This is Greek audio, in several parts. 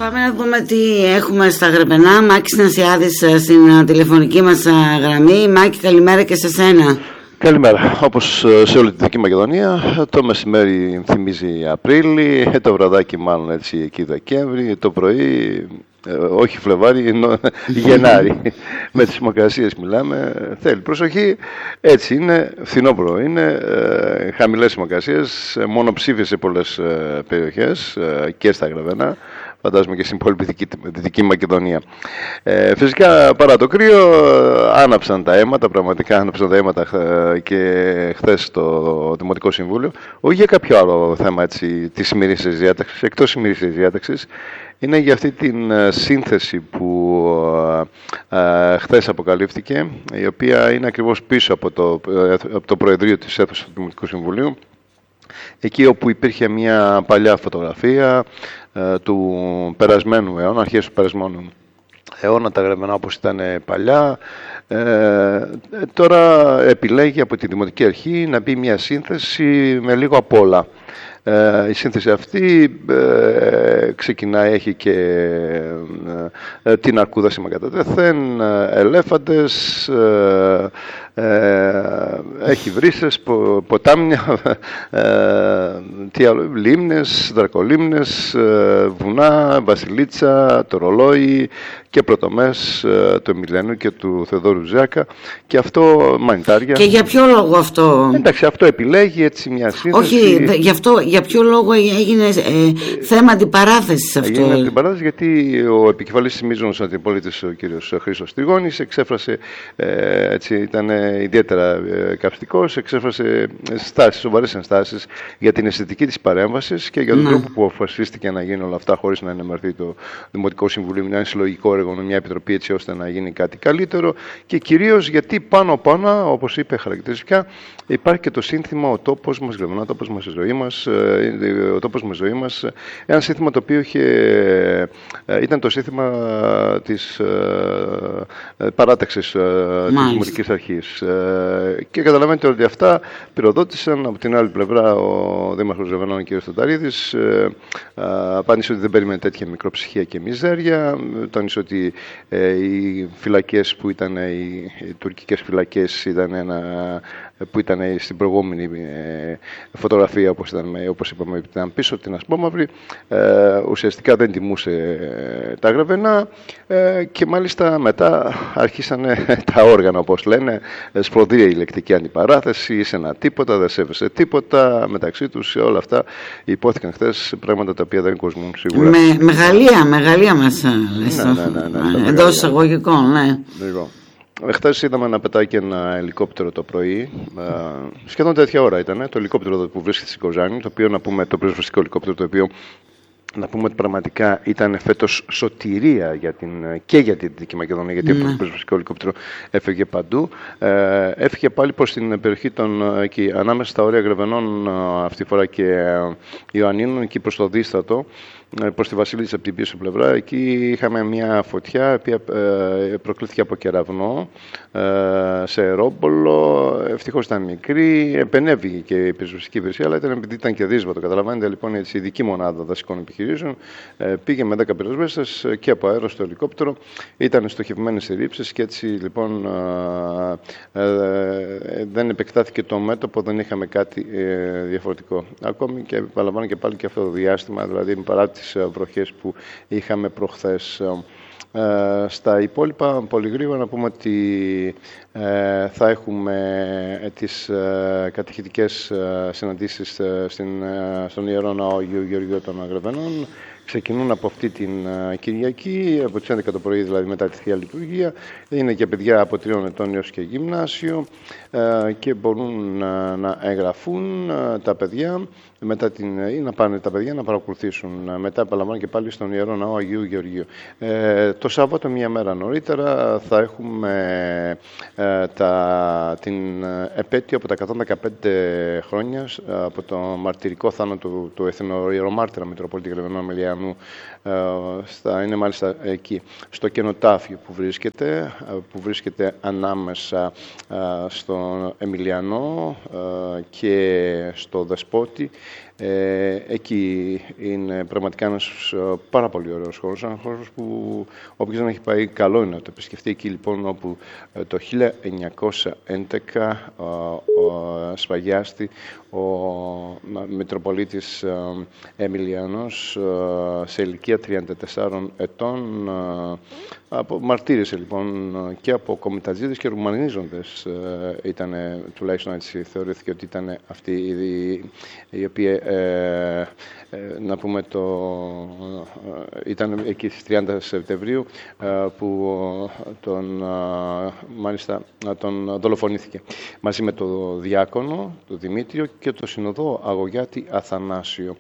Πάμε να δούμε τι έχουμε στα Γρεβενά. Μάκης Νασιάδης στην τηλεφωνική μας γραμμή. Μάκη, καλημέρα και σε σένα. Καλημέρα. Όπως σε όλη τη Δυτική Μακεδονία, το μεσημέρι θυμίζει Απρίλη, το βραδάκι μάλλον έτσι εκεί Δεκέμβρη, το πρωί, όχι Φλεβάρι, ενώ Γενάρη. Με τις θερμοκρασίες μιλάμε, θέλει προσοχή. Έτσι είναι, φθινόπωρο είναι, χαμηλές θερμοκρασίες, μονοψήφιες σε πολλές περιοχές και στα Γρεβενά. Φαντάζομαι και στην υπόλοιπη Δυτική Μακεδονία. Φυσικά παρά το κρύο άναψαν τα αίματα, πραγματικά άναψαν τα αίματα και χθες στο Δημοτικό Συμβούλιο. Όχι για κάποιο άλλο θέμα έτσι, της ημερήσιας διάταξης, εκτός ημερήσιας διάταξης. Είναι για αυτή την σύνθεση που χθες αποκαλύφθηκε, η οποία είναι ακριβώς πίσω από το Προεδρείο της αίθουσας του Δημοτικού Συμβουλίου. Εκεί όπου υπήρχε μια παλιά φωτογραφία του περασμένου αιώνα, αρχές του περασμένου αιώνα, τα Γρεβενά όπως ήταν παλιά. Τώρα επιλέγει από τη Δημοτική Αρχή να μπει μια σύνθεση με λίγο απ' όλα. Η σύνθεση αυτή ξεκινάει, έχει και την αρκούδα σήμα κατά τεθέν, ελέφαντες, έχει βρύσες, ποτάμια, τι άλλο, λίμνες, δρακολίμνες, βουνά, βασιλίτσα, το ρολόι και πρωτομές του Εμιλένου και του Θεοδόρου Ζάκα, και αυτό μανιτάρια. Και για ποιο λόγο αυτό? Εντάξει, αυτό επιλέγει έτσι μια σύνθεση. Όχι, για ποιο λόγο έγινε θέμα αντιπαράθεσης αυτό? Έγινε αντιπαράθεση γιατί ο επικεφαλής της Μίζωνος Αντιπολίτευσης, ο κύριος Χρήστος Τριγώνης, εξέφρασε, έτσι ήταν ιδιαίτερα καυστικός, εξέφρασε σοβαρές ενστάσεις για την αισθητική της παρέμβασης και για τον τρόπο που αποφασίστηκε να γίνουν όλα αυτά χωρίς να ενημερωθεί το Δημοτικό Συμβουλίο, να είναι συλλογικό έργο με μια επιτροπή έτσι ώστε να γίνει κάτι καλύτερο, και κυρίως γιατί πάνω-πάνω, όπως είπε χαρακτηριστικά, υπάρχει και το σύνθημα «Ο τόπος μας Γρεβενά, ο τόπος μας η ζωή μας», ο τόπος μας ζωή μας, ένα σύνθημα το οποίο ήταν το σύνθημα της παράταξης της Δημοτικής Αρχής. Και καταλαβαίνετε ότι αυτά πυροδότησαν. Από την άλλη πλευρά ο Δήμαρχος Γρεβενών, ο κ. Στοταρίδης, απάντησε ότι δεν περίμενε τέτοια μικροψυχία και μιζέρια. Τόνισε ότι οι φυλακές που ήταν, οι τουρκικές φυλακές που ήταν στην προηγούμενη φωτογραφία, όπως είπαμε, ήταν πίσω την ασπόμαυρη, ουσιαστικά δεν τιμούσε τα Γρεβενά, και μάλιστα μετά αρχίσανε τα όργανα, όπως λένε, σφροδία η λεκτική αντιπαράθεση, σε ένα τίποτα, δεν σέβεσαι τίποτα μεταξύ τους, όλα αυτά υπόθηκαν χθες, πράγματα τα οποία δεν κοσμούν σίγουρα. Μεγαλεία μας λες. Ναι, εντός εισαγωγικών, ναι. Χθες είδαμε να πετάει και ένα ελικόπτερο το πρωί, σχεδόν τέτοια ώρα ήταν, το ελικόπτερο που βρίσκεται στην Κοζάνη, το οποίο, να πούμε, το πυροσβεστικό ελικόπτερο, το οποίο να πούμε ότι πραγματικά ήταν φέτος σωτηρία και για τη Δυτική Μακεδονία, γιατί το πυροσβεστικό ελικόπτερο έφυγε παντού. Έφυγε πάλι προς την περιοχή εκεί, ανάμεσα στα όρια Γρεβενών αυτή τη φορά και Ιωαννίνων, εκεί προς το Δίστατο, προς τη Βασιλίτσα από την πίσω πλευρά. Εκεί είχαμε μια φωτιά, η οποία προκλήθηκε από κεραυνό σε ρόμπολο. Ευτυχώς ήταν μικρή, επενέβηκε και η πυροσβεστική υπηρεσία, αλλά ήταν επειδή ήταν και δύσβατο. Καταλαβαίνετε λοιπόν, έτσι, η ειδική μονάδα δασικών επιχειρήσεων πήγε με 10 πυροσβέστες και από αέρο στο ελικόπτερο. Ήταν στοχευμένες οι ρήψεις και έτσι λοιπόν δεν επεκτάθηκε το μέτωπο, δεν είχαμε κάτι διαφορετικό. Ακόμη και επαναλαμβάνω και πάλι και αυτό το διάστημα, δηλαδή παρά τις βροχές που είχαμε προχθές. Στα υπόλοιπα, πολύ γρήγορα να πούμε ότι θα έχουμε τις κατηχητικές συναντήσεις στον Ιερό Ναό Αγίου Γεωργίου των Γρεβενών. Ξεκινούν από αυτή την Κυριακή, από τις 11 το πρωί, δηλαδή μετά τη Θεία Λειτουργία. Είναι για παιδιά από 3 ετών έως και γυμνάσιο και μπορούν να εγγραφούν τα παιδιά ή να πάνε τα παιδιά να παρακολουθήσουν. Μετά επαναλαμβάνω και πάλι στον Ιερό Ναό Αγίου Γεωργίου. Το Σάββατο, μία μέρα νωρίτερα, θα έχουμε την επέτειο από τα 115 χρόνια από το μαρτυρικό θάνατο του εθνοιερομάρτυρα Μητροπολίτη Γρεβενών Αμελιανού. Είναι μάλιστα εκεί, στο κενοτάφιο που βρίσκεται ανάμεσα στον Εμιλιανό και στο Δεσπότη. Εκεί είναι πραγματικά ένας πάρα πολύ ωραίος χώρος, ένας χώρος που όποιος δεν έχει πάει καλό είναι να το επισκεφτεί. Εκεί λοιπόν όπου το 1911 σφαγιάστη ο Μητροπολίτης Εμιλιανός σε ηλικία 34 ετών. Μαρτύρησε λοιπόν και από κομιτατζίδες και ρουμανίζοντες, τουλάχιστον έτσι θεωρήθηκε ότι ήταν αυτοί οι οποίοι να πούμε ήταν εκεί στις 30 Σεπτεμβρίου που τον δολοφονήθηκε μαζί με το διάκονο, τον Δημήτριο, και το συνοδό Αγωγιάτη Αθανάσιο.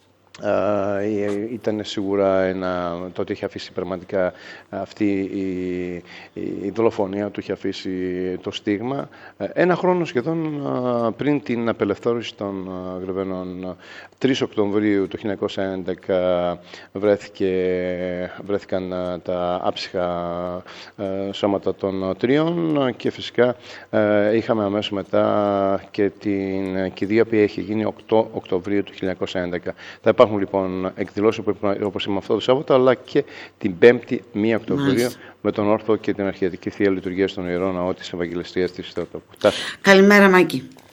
Ήταν σίγουρα τότε είχε αφήσει πραγματικά αυτή η δολοφονία του, είχε αφήσει το στίγμα. Ένα χρόνο σχεδόν πριν την απελευθέρωση των Γρεβενών, 3 Οκτωβρίου του 1911 βρέθηκαν τα άψυχα σώματα των τριών και φυσικά είχαμε αμέσως μετά και την κηδεία που έχει γίνει 8 Οκτωβρίου του 1911. Θα υπάρχουν λοιπόν εκδηλώσεις όπως είμαι αυτό το Σάββατο, αλλά και την 5η 1 Οκτωβρίου με τον Όρθο και την Αρχιετική Θεία Λειτουργία στον Ιερό Ναό της Ευαγγελιστίας της Θεοτόκου. Καλημέρα, Μάκη.